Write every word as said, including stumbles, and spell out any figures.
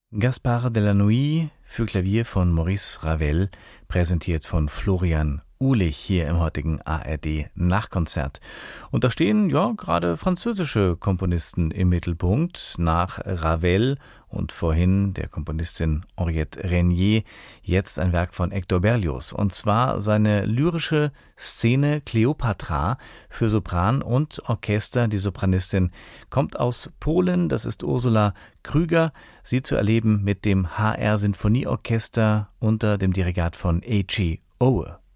Gaspard de la Nuit für Klavier von Maurice Ravel, präsentiert von Florian Uhlich hier im heutigen A R D-Nachkonzert. Und da stehen ja gerade französische Komponisten im Mittelpunkt. Nach Ravel und vorhin der Komponistin Henriette Renier jetzt ein Werk von Hector Berlioz. Und zwar seine lyrische Szene Kleopatra für Sopran und Orchester. Die Sopranistin kommt aus Polen, das ist Ursula Krüger. Sie zu erleben mit dem H R Sinfonieorchester unter dem Dirigat von Eiji Oe.